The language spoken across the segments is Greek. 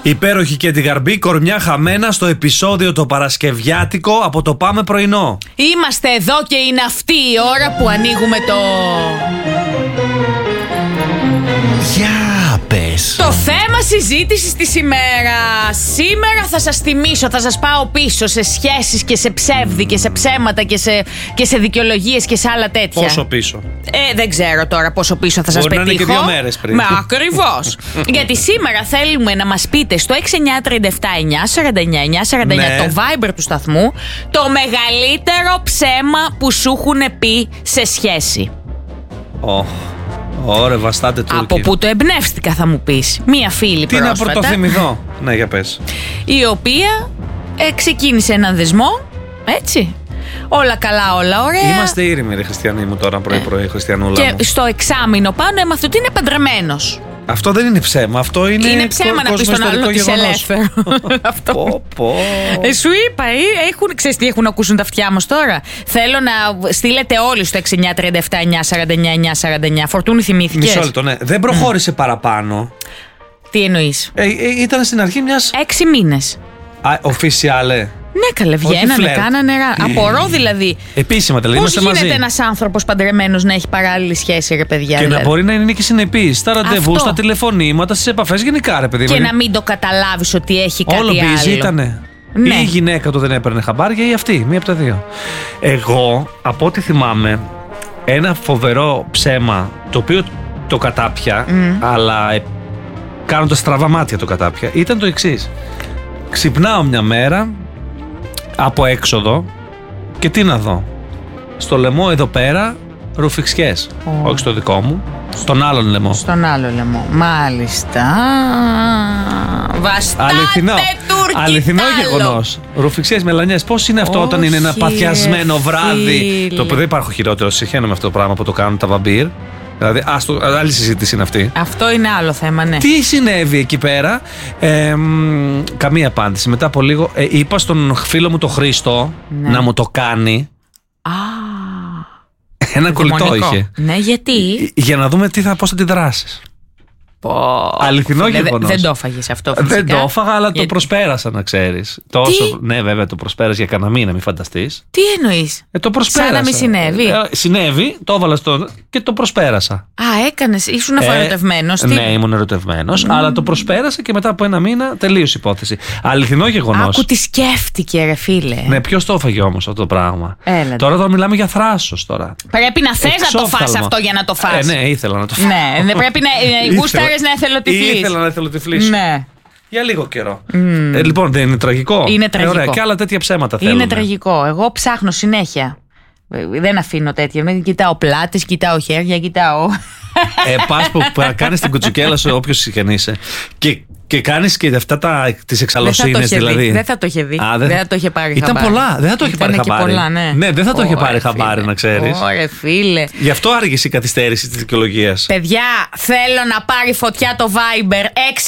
Υπέροχη και την Γαρμπή, κορμιά χαμένα στο επεισόδιο το παρασκευιάτικο από το Πάμε Πρωινό. Είμαστε εδώ και είναι αυτή η ώρα που ανοίγουμε το... Για πες. Το θέμα συζήτησης της ημέρας. Σήμερα θα σας θυμίσω, θα σας πάω πίσω σε σχέσεις και σε ψεύδι και σε ψέματα και σε δικαιολογίες και σε άλλα τέτοια. Πόσο πίσω? Δεν ξέρω τώρα πόσο πίσω θα σας πετύχω. Μπορεί να είναι και 2 μέρες πριν. Ακριβώς. Γιατί σήμερα θέλουμε να μας πείτε στο 6937-949-949 Ναι. το Viber του σταθμού το μεγαλύτερο ψέμα που σου έχουν πει σε σχέση. Ωραία, βαστάτε Τούρκοι. Από πού το εμπνεύστηκα θα μου πεις. Μία φίλη Τι πρόσφατα, να πρωτοθυμηθώ. Ναι, για πες. η οποία ξεκίνησε έναν δεσμό. Έτσι. Όλα καλά, όλα ωραία. Είμαστε ήρεμοι, ρε χριστιανοί μου, τώρα πρωί-πρωί, χριστιανούλα μου. Και στο εξάμηνο πάνω έμαθε ότι είναι παντρεμένος. Αυτό δεν είναι ψέμα, αυτό είναι ψέμα να πεις στον άλλο ότι είσαι ελεύθερο. Αυτό. Σου είπα, ξέρεις τι έχουν να ακούσουν τα αυτιά μας τώρα. Θέλω να στείλετε όλοι στο 6937-949-949. Φορτούνη, θυμήθηκες? Μισό λεπτό, ναι. Δεν προχώρησε παραπάνω. Τι εννοείς? Ήταν στην αρχή μιας 6 μήνες. Official. Ναι, καλέ, βγαίνανε, κάνανε. Απορώ δηλαδή. Επίσημα, δηλαδή. Πώς Είμαστε γίνεται μαζί. ένας άνθρωπος παντρεμένος να έχει παράλληλη σχέση, ρε παιδιά? Και δηλαδή, να μπορεί να είναι και συνεπής στα ραντεβού, Αυτό. στα τηλεφωνήματα, στις επαφές γενικά, ρε παιδί. και να μην το καταλάβεις ότι έχει κάτι όλο άλλο. busy ήτανε. Ναι. Ή η γυναίκα του δεν έπαιρνε χαμπάρια ή αυτή, μία από τα δύο. Εγώ, από ό,τι θυμάμαι, ένα φοβερό ψέμα το οποίο το κατάπια, αλλά κάνοντας στραβά μάτια το κατάπια, ήταν το εξής. Ξυπνάω μια μέρα από έξοδο και τι να δω? Στο λαιμό εδώ πέρα ρουφιξιές. Όχι στο δικό μου, στον άλλον λαιμό. Στον άλλο λαιμό. Μάλιστα. Βαστάτε Τούρκοι. Αληθινό γεγονός. Ρουφιξιές, μελανιές. Πώς είναι αυτό όταν είναι ένα Όχι, παθιασμένο βράδυ? φίλε. Το οποίο δεν υπάρχει χειρότερο. Συχαίνω με αυτό το πράγμα που το κάνουν τα βαμπύρ. Δηλαδή, άλλη συζήτηση είναι αυτή. Αυτό είναι άλλο θέμα, ναι. Τι συνέβη εκεί πέρα? Καμία απάντηση. Μετά από λίγο είπα στον φίλο μου το Χρήστο να μου το κάνει. Ένα κολλητό Δαιμονικό. είχε. Ναι, γιατί? Για να δούμε πώς θα τη δράσεις. Αληθινό γεγονός. Δεν το έφαγες αυτό, φυσικά. Δεν το έφαγα, αλλά το προσπέρασα, να ξέρεις. Ναι, βέβαια, το προσπέρασε για κανένα μήνα, μην φανταστείς. Τι εννοείς? Το προσπέρασα. Σαν να μην συνέβη. Συνέβη, το έβαλα και το προσπέρασα. Έκανες, ήσουν ερωτευμένος. Ναι, ήμουν ερωτευμένος, αλλά το προσπέρασα και μετά από 1 μήνα τελείωσε η υπόθεση. Αληθινό γεγονός. Άκου τι σκέφτηκε, ρε φίλε. Ναι, ποιος το έφαγε όμως αυτό το πράγμα? Τώρα μιλάμε για θράσος τώρα. Πρέπει να θες να το φας αυτό για να το φας. Ναι, ήθελα να το φας. Ναι, δεν πρέπει να γούσταρες να εθελοτυφλείς. Ήθελα να εθελοτυφλήσω. Ναι. Για λίγο καιρό. Λοιπόν, δεν είναι τραγικό? Είναι τραγικό. Ωραία, και άλλα τέτοια ψέματα θέλουμε. Είναι τραγικό. Εγώ ψάχνω συνέχεια. Δεν αφήνω τέτοια. Κοιτάω πλάτες, κοιτάω χέρια, κοιτάω. Πας που κάνεις την κουτσουκέλα σου, όποιος και αν είσαι. Και κάνεις και αυτά τις εξαλωσίνες δηλαδή. Δεν θα το είχε δει. Δεν θα το είχε πάρει Ήταν χαμπάρι. πολλά. Δεν θα το είχε πάρει χαμπάρι. Πολλά, ναι. Ναι, δεν θα το είχε πάρει χαμπάρι, να ξέρεις. Ωραία, φίλε. Γι' αυτό άργησε η καθυστέρηση της δικαιολογίας. Παιδιά, θέλω να πάρει φωτιά το Viber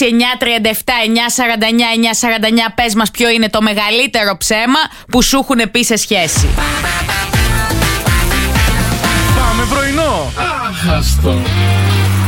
6937-949-949. Πες μας ποιο είναι το μεγαλύτερο ψέμα που σου έχουν πει σε σχέση. Πάμε πρωινό. Αχαστό.